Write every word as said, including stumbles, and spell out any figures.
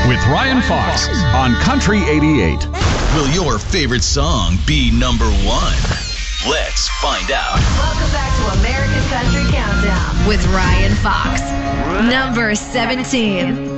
with Ryan Fox on Country eighty-eight. Will your favorite song be number one? Let's find out. Welcome back to American Country Countdown with Ryan Fox. Number seventeen.